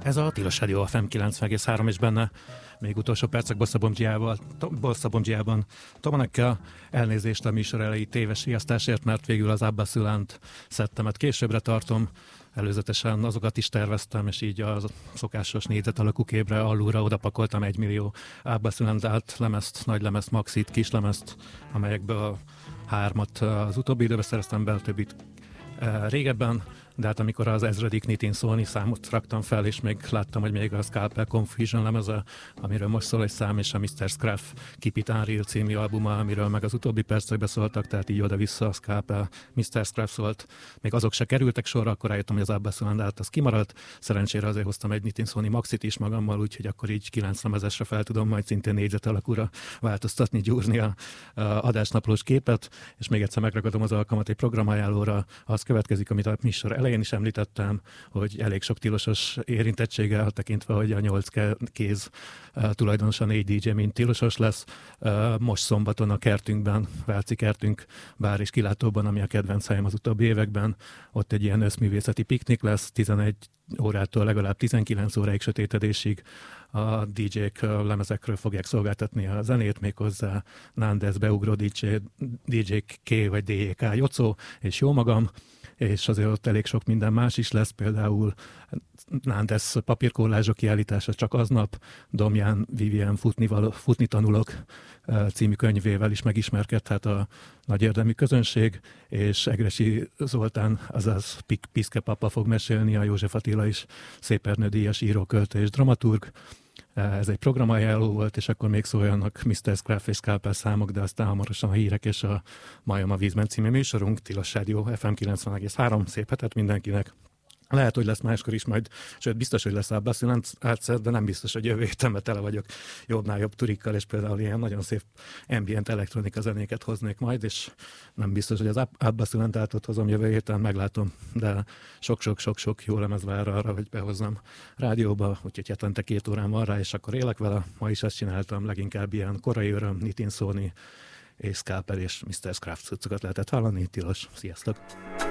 Ez a Tilos Rádió, a FM 90,3, és benne még utolsó percek Bosszabomdzsiában Tomanekkel. Elnézést a műsor elejé téves riasztásért, mert végül az Abbaszülánt szettemet későbbre tartom. Előzetesen azokat is terveztem, és így a szokásos négyzet alakú képre alulra odapakoltam 1 millió Abbaszülánt lemezt, nagy lemezt, maxit, kis lemezt, amelyekből 3-at az utóbbi időben szereztem be, a többit régebben, de hát amikor az 1000. Nitin Sony számot raktam fel, és még láttam, hogy még a Scalpel Confusion lemeze, amiről most szól egy szám, és a Mr. Scruff Keep It Unreal című albuma, amiről meg az utóbbi percekben szóltak, tehát így oda-vissza a Scalpel, Mr. Scruff szólt. Még azok se kerültek sorra, akkor rájöttem, hogy az Abbaszülánt az kimaradt. Szerencsére azért hoztam egy Nitin Sony maxit is magammal, úgyhogy akkor így 9 lemezesre fel tudom majd szintén négyzet alakúra változtatni, gyúrni a adásnaplós képet, és még egyszer megragadom az alkalmat egy programajánlóra. Az következik, amit a műsor elején is említettem, hogy elég sok tilosos érintettséggel, tekintve, hogy a 8 kéz tulajdonosan 4 DJ mint tilosos lesz. Most szombaton a kertünkben, Váci kertünk bár és kilátóban, ami a kedvenc helyem az utóbbi években, ott egy ilyen összművészeti piknik lesz, 11 órától legalább 19 óráig sötétedésig. A DJ-k lemezekről fogják szolgáltatni a zenét, méghozzá Nández, Beugró DJ K vagy DJK Jocó, és jó magam, és azért ott elég sok minden más is lesz, például Nández papírkollázsok kiállítása csak aznap, Domján Vivien Futni tanulok című könyvével is megismerkedhet a nagy érdemű közönség, és Egressy Zoltán, azaz Piszke papa fog mesélni, a József Attila is Szépernő-díjas író, költő és dramaturg. Ez egy programajánló volt, és akkor még szóljanak Mr. Scruff és Scalpel számok, de aztán hamarosan a hírek és a Majom a vízben című műsorunk, Tilos Rádió, FM 90,3. Szép hetet mindenkinek! Lehet, hogy lesz máskor is majd, sőt biztos, hogy lesz Abbaszülánt, de nem biztos, hogy jövő héten tele vagyok jobbnál jobb turikkal, és például ilyen nagyon szép ambient elektronika zenéket hoznék majd, és nem biztos, hogy az Abbaszülántot hozom jövő héten, meglátom, de sok-sok jó lemez vár arra, hogy behozzam rádióba, úgyhogy hetente 2 órán van rá, és akkor élek vele. Ma is ezt csináltam, leginkább ilyen korai öröm, Nitin Sony és Scalpel és Mr. Scruff cuccokat lehetett hallani. Tilos, sziasztok!